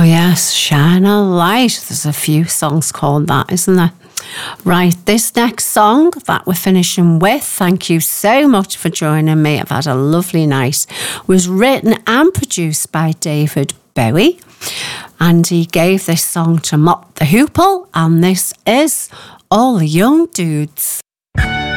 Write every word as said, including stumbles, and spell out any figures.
yes, Shine a Light. There's a few songs called that, isn't there? Right, this next song that we're finishing with, thank you so much for joining me. I've had a lovely night. Was written and produced by David Bowie, and he gave this song to Mott the Hoople, and this is All the Young Dudes.